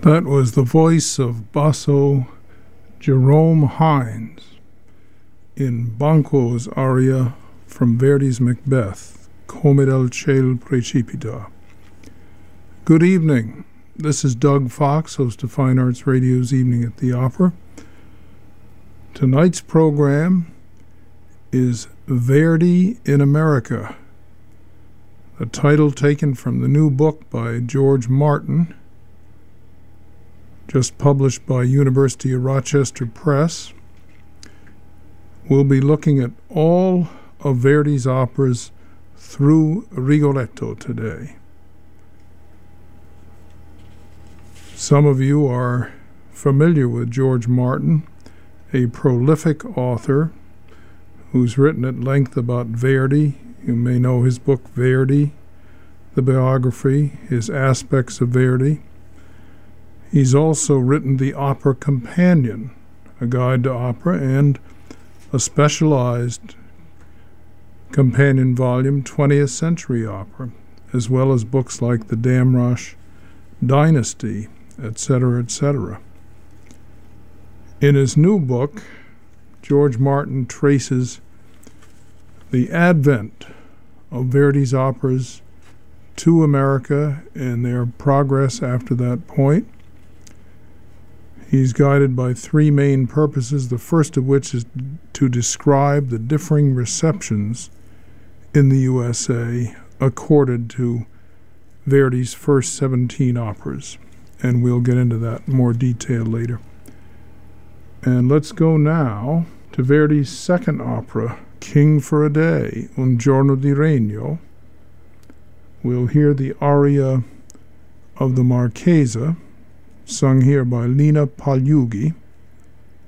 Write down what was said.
That was the voice of basso Jerome Hines in Banquo's aria from Verdi's Macbeth, Come dal ciel precipita. Good evening. This is Doug Fox, host of Fine Arts Radio's Evening at the Opera. Tonight's program is Verdi in America, a title taken from the new book by George Martin, just published by University of Rochester Press. We'll be looking at all of Verdi's operas through Rigoletto today. Some of you are familiar with George Martin, a prolific author who's written at length about Verdi. You may know his book Verdi, the biography, his aspects of Verdi. He's also written the Opera Companion, a guide to opera, and a specialized companion volume, 20th Century Opera, as well as books like The Damrosch Dynasty, etc., etc. In his new book, George Martin traces the advent of Verdi's operas to America and their progress after that point. He's guided by three main purposes, the first of which is to describe the differing receptions in the USA accorded to Verdi's first 17 operas, and we'll get into that in more detail later. And let's go now to Verdi's second opera, King for a Day, Un giorno di regno. We'll hear the aria of the Marchesa, sung here by Lina Pagliugi.